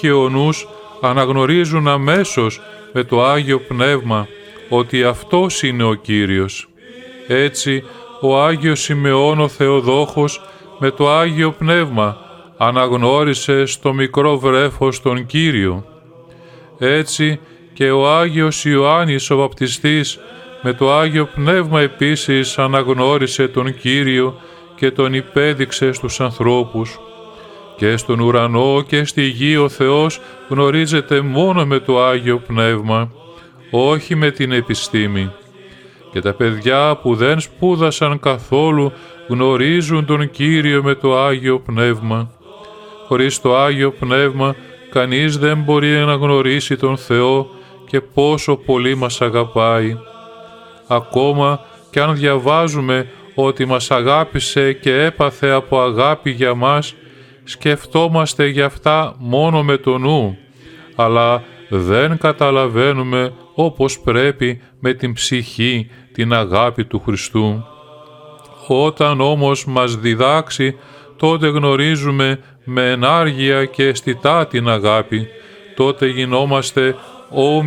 και ο νους αναγνωρίζουν αμέσως με το Άγιο Πνεύμα ότι αυτός είναι ο Κύριος. Έτσι, ο Άγιος Σιμεών ο Θεοδόχος με το Άγιο Πνεύμα αναγνώρισε στο μικρό βρέφος τον Κύριο. Έτσι και ο Άγιος Ιωάννης ο Βαπτιστής με το Άγιο Πνεύμα επίσης αναγνώρισε τον Κύριο και τον υπέδειξε στους ανθρώπους. Και στον ουρανό και στη γη ο Θεός γνωρίζεται μόνο με το Άγιο Πνεύμα, όχι με την επιστήμη. Και τα παιδιά που δεν σπούδασαν καθόλου γνωρίζουν τον Κύριο με το Άγιο Πνεύμα. Χωρίς το Άγιο Πνεύμα κανείς δεν μπορεί να γνωρίσει τον Θεό και πόσο πολύ μας αγαπάει. Ακόμα κι αν διαβάζουμε ότι μας αγάπησε και έπαθε από αγάπη για μας, σκεφτόμαστε γι' αυτά μόνο με το νου, αλλά δεν καταλαβαίνουμε όπως πρέπει με την ψυχή την αγάπη του Χριστού. Όταν όμως μας διδάξει, τότε γνωρίζουμε με ενάργεια και αισθητά την αγάπη, τότε γινόμαστε